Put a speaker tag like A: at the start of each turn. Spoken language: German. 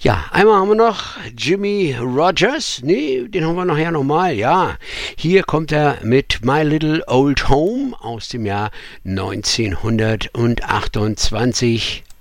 A: Ja, einmal haben wir noch Jimmy Rogers. Nee, den haben wir nachher nochmal. Ja, hier kommt er mit My Little Old Home aus dem Jahr 1928.